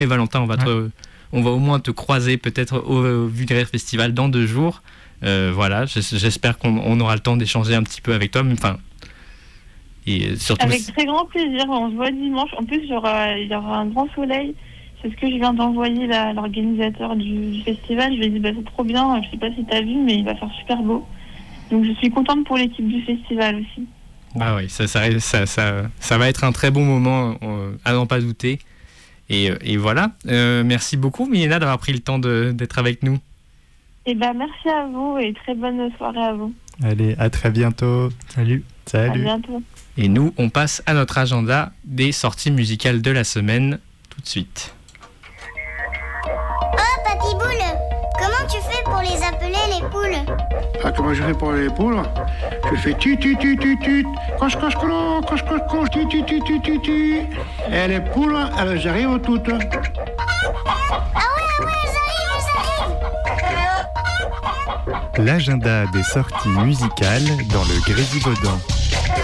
Et Valentin, on va au moins te croiser peut-être au Vulgaire Festival dans 2 jours. Voilà, j'espère qu'on aura le temps d'échanger un petit peu avec toi. Et surtout... Avec très grand plaisir, on se voit dimanche. En plus, il y aura un grand soleil. C'est ce que je viens d'envoyer à l'organisateur du festival. Je lui ai dit, c'est trop bien, je sais pas si tu as vu, mais il va faire super beau. Donc je suis contente pour l'équipe du festival aussi. Bah oui, ça va être un très bon moment, à n'en pas douter. Et voilà, merci beaucoup Milena d'avoir pris le temps d'être avec nous. Et merci à vous et très bonne soirée à vous. Allez, à très bientôt. Salut. À bientôt. Et nous, on passe à notre agenda des sorties musicales de la semaine tout de suite. Oh, Papy Boule, comment tu fais pour les appeler les poules? Ah, comment je fais pour les poules? Je fais tu, coche, tu. Et les poules, elles arrivent toutes. Ah ouais, elles arrivent. L'agenda des sorties musicales dans le Grésivaudan.